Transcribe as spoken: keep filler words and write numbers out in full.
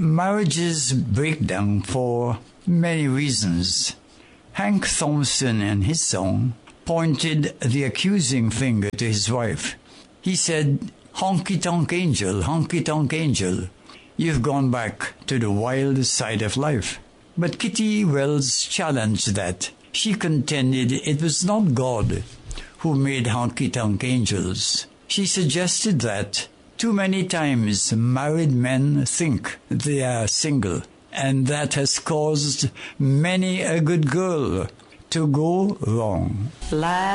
Marriages break down for many reasons. Hank Thompson, in his song, pointed the accusing finger to his wife. He said, "Honky-tonk angel, honky-tonk angel, you've gone back to the wild side of life." But Kitty Wells challenged that. She contended it was not God who made honky-tonk angels. She suggested that too many times married men think they are single, and that has caused many a good girl to go wrong.